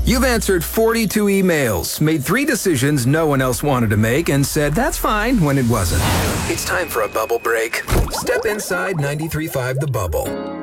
You've answered 42 emails, made 3 decisions no one else wanted to make, and said that's fine when it wasn't. It's time for a bubble break. Step inside 93.5 The Bubble.